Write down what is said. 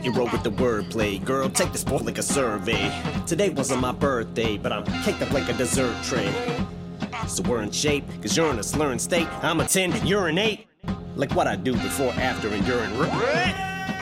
you wrote with the wordplay. Girl, take this boy like a survey. Today wasn't my birthday, but I'm caked up like a dessert tray. So we're in shape, cause you're in a slurring state. I'm a 10 and you're an 8. Like what I do before, after, and during.